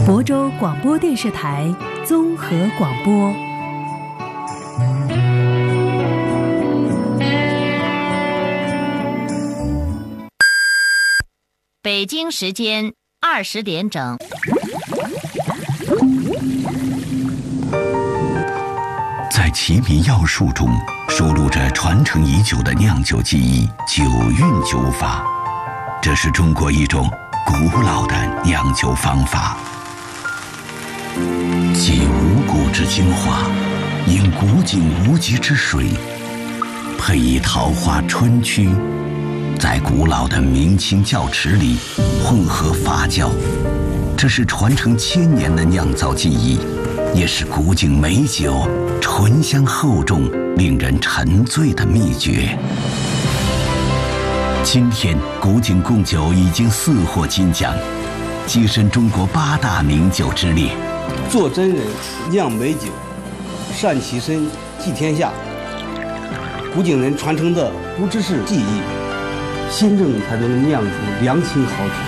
亳州广播电视台综合广播。 北京时间20点整。 在齐民要术中收录着传承已久的酿酒技艺——酒韵酒法。这是中国一种古老的酿酒方法，集五谷之精华，饮古井无极之水，配以桃花春曲，在古老的明清窖池里混合发酵。这是传承1000年的酿造技艺，也是古井美酒醇香厚重、令人沉醉的秘诀。今天，古井贡酒已经4获金奖，跻身中国8大名酒之列。 做真人，酿美酒，善其身，济天下。古井人传承的不只是技艺，心正才能酿出良情好酒。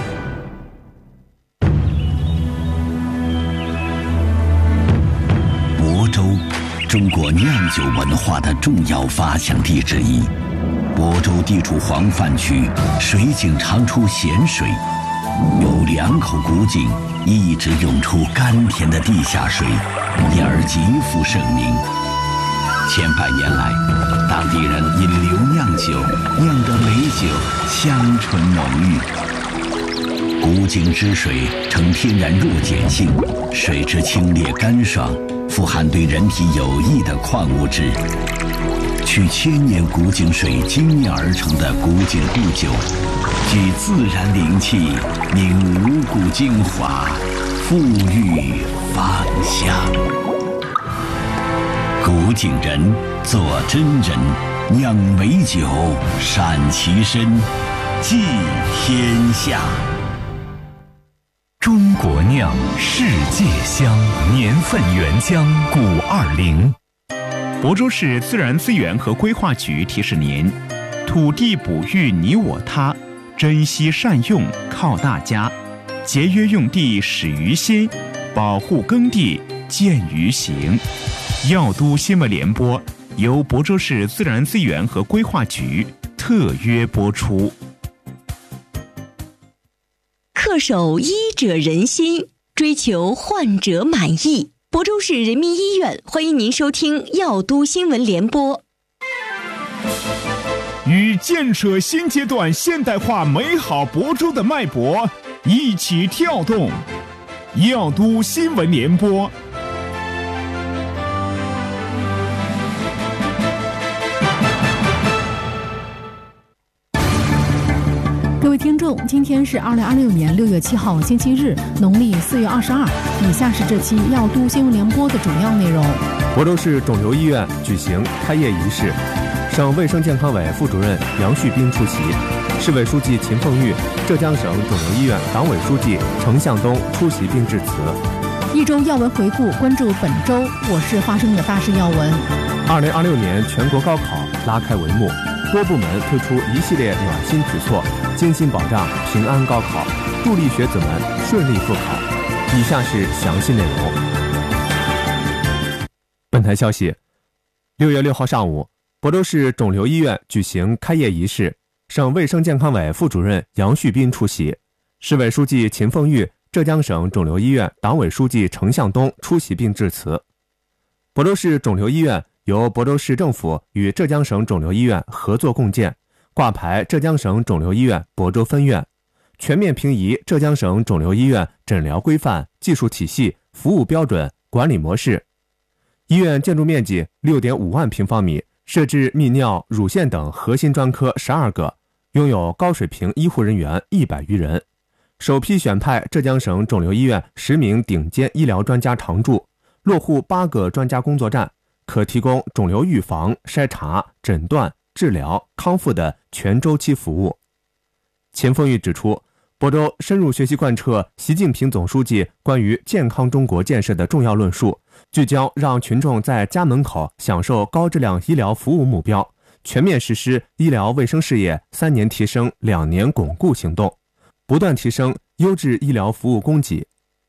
亳州，中国酿酒文化的重要发祥地之一。亳州地处黄泛区，水井常出咸水，有2口古井一直涌出甘甜的地下水，因而极负盛名。千百年来，当地人引流酿酒，酿得美酒香醇浓郁。古井之水呈天然弱碱性，水质清冽干爽，富含对人体有益的矿物质。取1000年古井水精炼而成的古井固酒，具自然灵气，凝五谷精华，馥郁芳香。古井人做真人，酿美酒，善其身，济天下。 中国酿，世界香，年份原浆520。亳州市自然资源和规划局提示您：土地哺育你我他，珍惜善用靠大家，节约用地始于心，保护耕地见于行。药都新闻联播由亳州市自然资源和规划局特约播出。 恪守医者仁心，追求患者满意。亳州市人民医院欢迎您收听药都新闻联播。 与建设新阶段现代化美好亳州的脉搏一起跳动，药都新闻联播。 各位听众，今天是2026年6月7号星期日，农历4月22。以下是这期药都新闻联播的主要内容。 亳州市肿瘤医院举行开业仪式，省卫生健康委副主任杨旭斌出席，市委书记秦凤玉、浙江省肿瘤医院党委书记程向东出席并致辞。 一周要闻回顾，关注本周我市发生的大事要闻。 2026年全国高考拉开帷幕，多部门推出一系列暖心举措，精心保障平安高考，助力学子们顺利复考。以下是详细内容。本台消息，6月6号上午，亳州市肿瘤医院举行开业仪式，省卫生健康委副主任杨旭斌出席，市委书记秦凤玉、浙江省肿瘤医院党委书记程向东出席并致辞。亳州市肿瘤医院由亳州市政府与浙江省肿瘤医院合作共建，挂牌浙江省肿瘤医院亳州分院，全面平移浙江省肿瘤医院诊疗规范、技术体系、服务标准、管理模式。医院建筑面积 6.5 万平方米，设置泌尿、乳腺等核心专科12个，拥有高水平医护人员100余人。首批选派浙江省肿瘤医院10名顶尖医疗专家常驻，落户8个专家工作站，可提供肿瘤预防、筛查、诊断、治疗、康复的全周期服务。秦凤玉指出，亳州深入学习贯彻习近平总书记关于健康中国建设的重要论述，聚焦让群众在家门口享受高质量医疗服务目标，全面实施医疗卫生事业3年提升、2年巩固行动，不断提升优质医疗服务供给。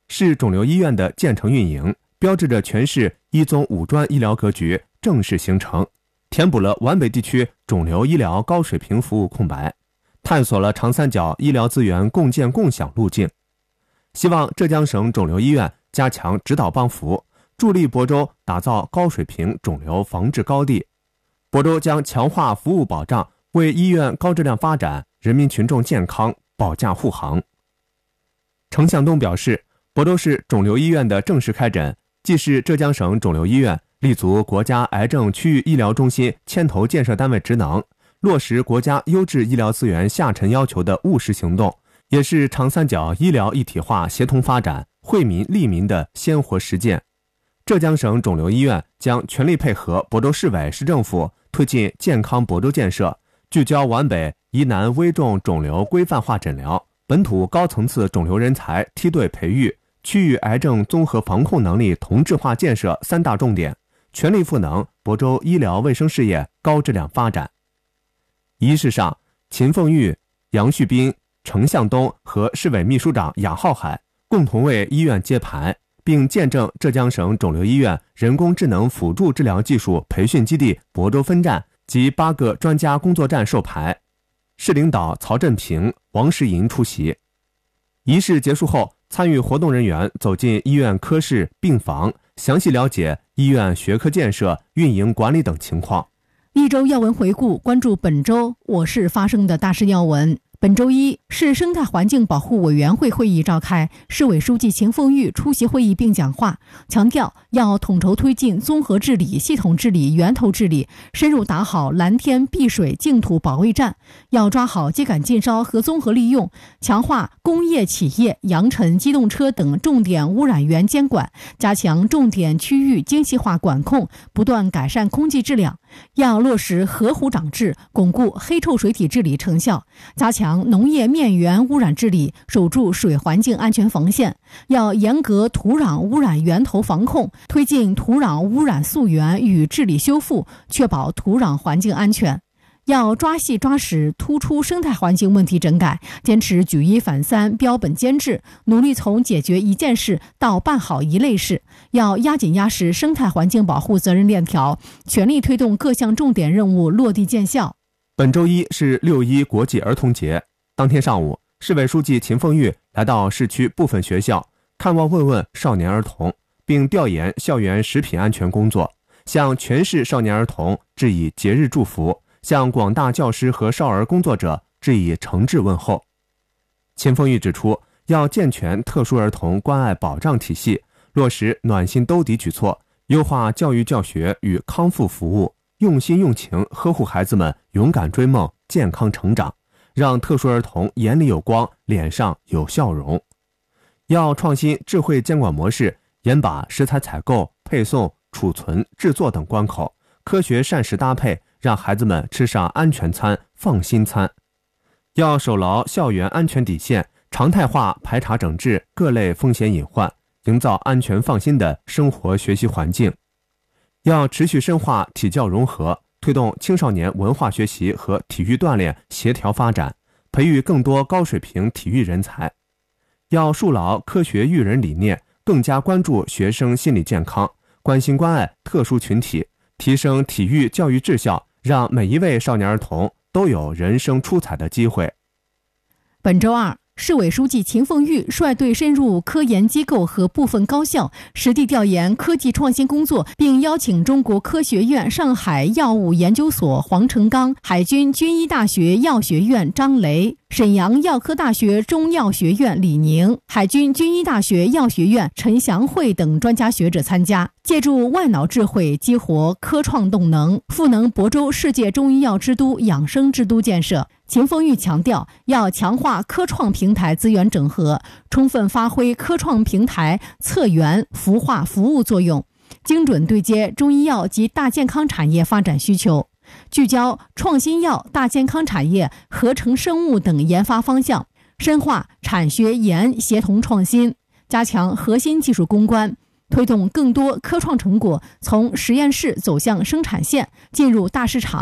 市肿瘤医院的建成运营，标志着全市一综五专医疗格局正式形成，填补了皖北地区肿瘤医疗高水平服务空白，探索了长三角医疗资源共建共享路径。希望浙江省肿瘤医院加强指导帮扶，助力亳州打造高水平肿瘤防治高地。亳州将强化服务保障，为医院高质量发展、人民群众健康保驾护航。程向东表示，亳州市肿瘤医院的正式开展，既是浙江省肿瘤医院立足国家癌症区域医疗中心牵头建设单位职能，落实国家优质医疗资源下沉要求的务实行动，也是长三角医疗一体化协同发展、惠民利民的鲜活实践。浙江省肿瘤医院将全力配合亳州市委市政府推进健康亳州建设，聚焦皖北疑难危重肿瘤规范化诊疗、本土高层次肿瘤人才梯队培育、区域癌症综合防控能力同质化建设三大重点，全力赋能亳州医疗卫生事业高质量发展。仪式上，秦凤玉、杨旭斌、程向东和市委秘书长雅浩海共同为医院揭牌，并见证浙江省肿瘤医院人工智能辅助治疗技术培训基地亳州分站及8个专家工作站授牌。市领导曹振平、王石银出席。仪式结束后，参与活动人员走进医院科室、病房，详细了解医院学科建设、运营管理等情况。 一周要闻回顾，关注本周我市发生的大事要闻。本周一，市生态环境保护委员会会议召开，市委书记秦凤玉出席会议并讲话，强调要统筹推进综合治理、系统治理、源头治理，深入打好蓝天碧水净土保卫战，要抓好秸秆禁烧和综合利用，强化工业企业、扬尘、机动车等重点污染源监管，加强重点区域精细化管控，不断改善空气质量。要落实河湖长治，巩固黑臭水体治理成效，加强农业面源污染治理，守住水环境安全防线。要严格土壤污染源头防控，推进土壤污染溯源与治理修复，确保土壤环境安全。要抓细抓实，突出生态环境问题整改，坚持举一反三、标本兼治，努力从解决一件事到办好一类事。要压紧压实生态环境保护责任链条，全力推动各项重点任务落地见效。 本周一是6·1国际儿童节，当天上午，市委书记秦凤玉来到市区部分学校，看望慰问少年儿童，并调研校园食品安全工作，向全市少年儿童致以节日祝福，向广大教师和少儿工作者致以诚挚问候。秦凤玉指出，要健全特殊儿童关爱保障体系，落实暖心兜底举措，优化教育教学与康复服务，用心用情呵护孩子们勇敢追梦、健康成长，让特殊儿童眼里有光、脸上有笑容。要创新智慧监管模式，严把食材采购、配送、储存、制作等关口，科学膳食搭配，让孩子们吃上安全餐、放心餐。要守牢校园安全底线，常态化排查整治各类风险隐患，营造安全放心的生活学习环境。要持续深化体教融合，推动青少年文化学习和体育锻炼协调发展，培育更多高水平体育人才。要树牢科学育人理念，更加关注学生心理健康，关心关爱特殊群体，提升体育教育质效，让每一位少年儿童都有人生出彩的机会。 本周二，市委书记秦凤玉率队深入科研机构和部分高校，实地调研科技创新工作，并邀请中国科学院上海药物研究所黄成刚、海军军医大学药学院张雷、沈阳药科大学中药学院李宁、海军军医大学药学院陈祥慧等专家学者参加，借助万脑智慧激活科创动能，赋能亳州世界中医药之都、养生之都建设。秦凤玉强调，要强化科创平台资源整合，充分发挥科创平台策源、孵化服务作用，精准对接中医药及大健康产业发展需求，聚焦创新药、大健康产业、合成生物等研发方向，深化产学研协同创新，加强核心技术攻关，推动更多科创成果从实验室走向生产线，进入大市场。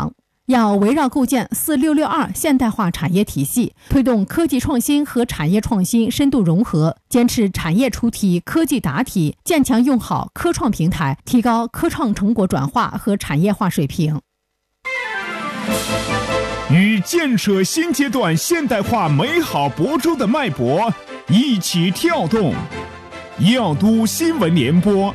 要围绕构建4662现代化产业体系，推动科技创新和产业创新深度融合，坚持产业出题、科技答题，坚强用好科创平台，提高科创成果转化和产业化水平。 与建设新阶段现代化美好亳州的脉搏一起跳动，耀都新闻联播。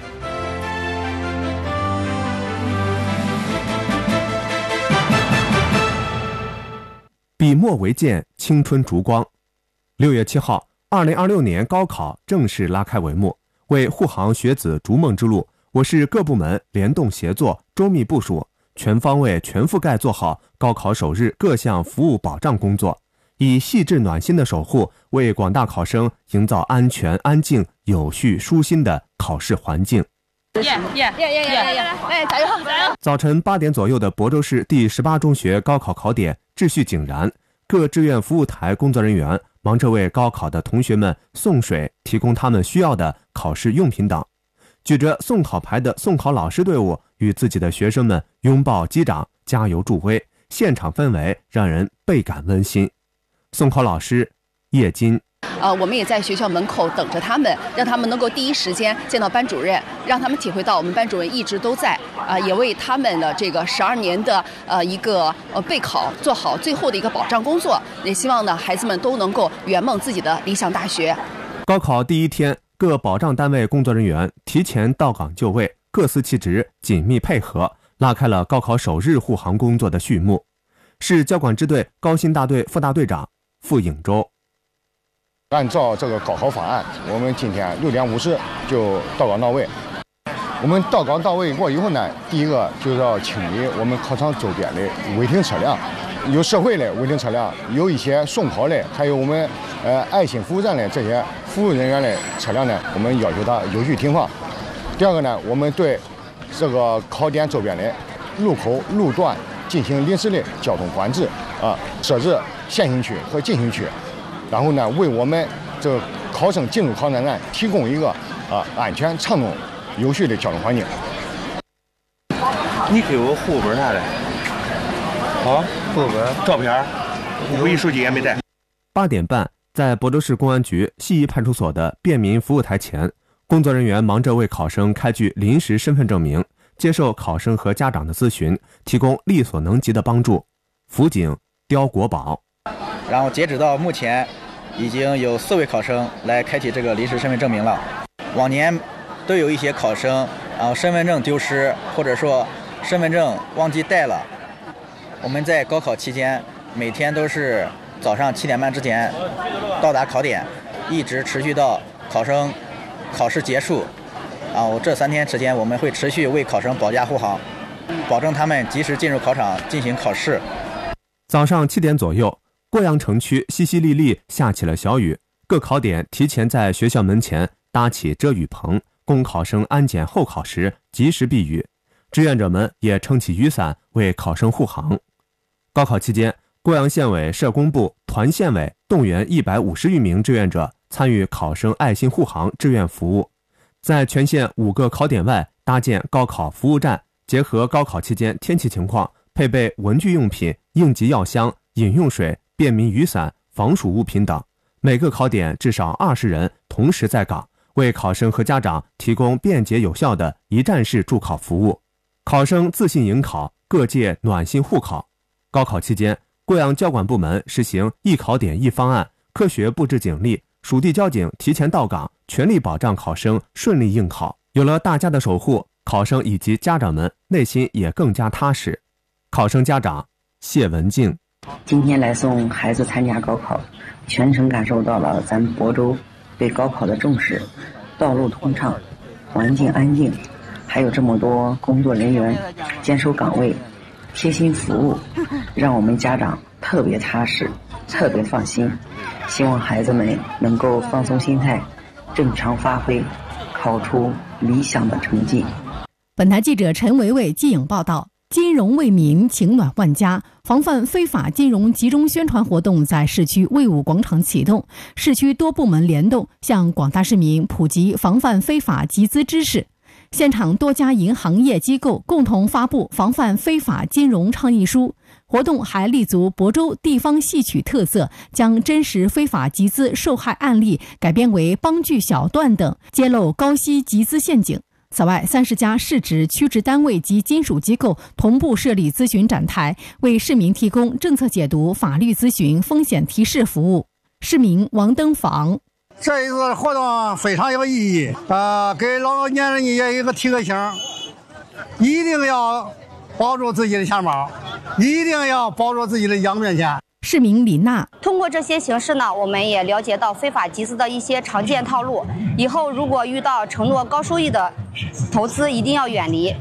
笔墨为鉴，青春烛光。6月7号，2026年高考正式拉开帷幕。为护航学子逐梦之路，我市各部门联动协作，周密部署，全方位、全覆盖做好高考首日各项服务保障工作，以细致暖心的守护，为广大考生营造安全、安静、有序、舒心的考试环境。 加油！ 早晨8点左右的亳州市第18中学高考考点秩序井然，各志愿服务台工作人员忙着为高考的同学们送水，提供他们需要的考试用品等。举着送考牌的送考老师队伍与自己的学生们拥抱击掌，加油助威，现场氛围让人倍感温馨。送考老师叶金。 我们也在学校门口等着他们，让他们能够第一时间见到班主任，让他们体会到我们班主任一直都在，也为他们的这个12年的一个备考做好最后的一个保障工作。也希望呢，孩子们都能够圆梦自己的理想大学。 高考第一天，各保障单位工作人员提前到岗就位，各司其职，紧密配合，拉开了高考首日护航工作的序幕。市交管支队高新大队副大队长傅颖洲。 按照这个高考法案，我们今天6点50就到岗到位。我们到岗到位过以后呢，第一个就是要清理我们考场周边的违停车辆，有社会的违停车辆，有一些送考的，还有我们爱心服务站的这些服务人员的车辆呢，我们要求他有序停放。第二个呢，我们对这个考点周边的路口路段进行临时的交通管制设置限行区和禁行区。然后呢，为我们这个考生进入考场站提供一个安全、畅通、有序的交通环境。 你给我户口本啥的？户口本、照片、唯一手机也没带。 8点半，在亳州市公安局西仪派出所的便民服务台前，工作人员忙着为考生开具临时身份证明，接受考生和家长的咨询，提供力所能及的帮助。辅警刁国宝。 然后截止到目前，已经有4位考生来开启这个临时身份证明了。往年都有一些考生，身份证丢失，或者说身份证忘记带了。我们在高考期间，每天都是早上7点半之前到达考点，一直持续到考生考试结束。这3天时间，我们会持续为考生保驾护航，保证他们及时进入考场进行考试。 早上7点左右，贵阳城区淅淅沥沥下起了小雨，各考点提前在学校门前搭起遮雨棚，供考生安检候考时及时避雨。志愿者们也撑起雨伞为考生护航。高考期间，贵阳县委社工部、团县委动员150余名志愿者参与考生爱心护航志愿服务，在全县5个考点外搭建高考服务站，结合高考期间天气情况，配备文具用品、应急药箱、饮用水、便民雨伞、防暑物品等。每个考点至少20人同时在岗，为考生和家长提供便捷有效的一站式助考服务。考生自信迎考，各界暖心护考。高考期间，贵阳交管部门实行一考点一方案，科学布置警力，属地交警提前到岗，全力保障考生顺利应考。有了大家的守护，考生以及家长们内心也更加踏实。考生家长谢文静： 今天来送孩子参加高考，全程感受到了咱亳州对高考的重视，道路通畅，环境安静，还有这么多工作人员坚守岗位，贴心服务，让我们家长特别踏实，特别放心。希望孩子们能够放松心态，正常发挥，考出理想的成绩。 本台记者陈维维记影报道。金融为民，情暖万家。防范非法金融集中宣传活动在市区卫武广场启动，市区多部门联动，向广大市民普及防范非法集资知识。现场多家银行业机构共同发布防范非法金融倡议书， 活动还立足亳州地方戏曲特色，将真实非法集资受害案例改编为帮剧小段等，揭露高息集资陷阱。此外，30家市直区直单位及金属机构同步设立咨询展台，为市民提供政策解读、法律咨询、风险提示服务。市民王登房： 这一次活动非常有意义给老年人也有个提个醒，一定要保住自己的钱包，一定要保住自己的养命钱。 市民李娜： 通过这些形式呢，我们也了解到非法集资的一些常见套路，以后如果遇到承诺高收益的投资，一定要远离。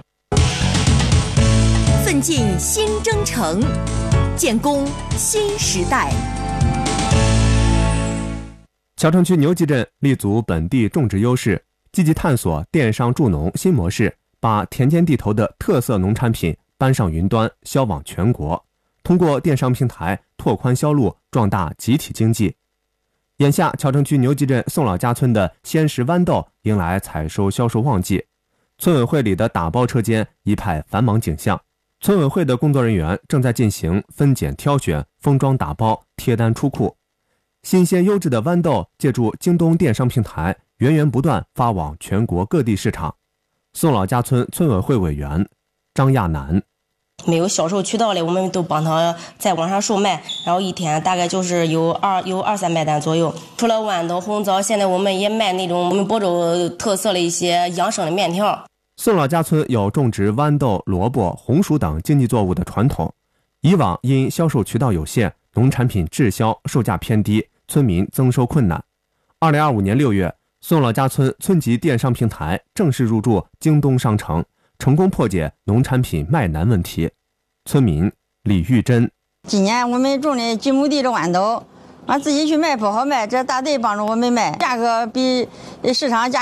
奋进新征程，建功新时代。 谯城区牛集镇立足本地种植优势，积极探索电商助农新模式，把田间地头的特色农产品搬上云端，销往全国。通过电商平台拓宽销路，壮大集体经济。眼下，谯城区牛集镇宋老家村的鲜食豌豆迎来采收销售旺季，村委会里的打包车间一派繁忙景象。村委会的工作人员正在进行分拣挑选、封装打包、贴单出库。新鲜优质的豌豆借助京东电商平台源源不断发往全国各地市场。宋老家村村委会委员张亚楠： 没有销售渠道的，我们都帮他在网上售卖，然后一天大概就是有200-300单左右。除了豌豆、红枣，现在我们也卖那种我们亳州特色的一些养生的面条。 宋老家村有种植豌豆、萝卜、红薯等经济作物的传统，以往因销售渠道有限，农产品滞销，售价偏低，村民增收困难。2025年6月，宋老家村村级电商平台正式入驻京东商城，成功破解农产品卖难问题。村民李玉珍： 今年我们种的几亩地的豌豆，自己去卖不好卖，这大队帮着我们卖，价格比市场价